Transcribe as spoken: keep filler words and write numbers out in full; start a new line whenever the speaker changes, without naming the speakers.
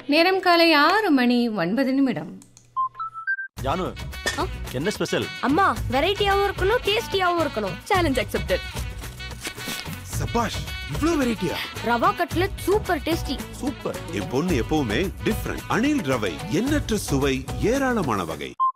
நேரம் காலை ஆறு மணி ஒன்பது நிமிடம்.
ஜானு, என்ன ஸ்பெஷல்?
அம்மா, வெரைட்டியாவும் இருக்கணும், டேஸ்டியாவும் இருக்கணும். Challenge accepted.
சபாஷ், இவ்ளோ வெரைட்டியா?
Rava cutlet super tasty.
Super.
என் பொண்ணு எப்பவுமே டிஃபரண்ட். அணில் ரவை, எண்ணற்ற சுவை, ஏராளமான வகை.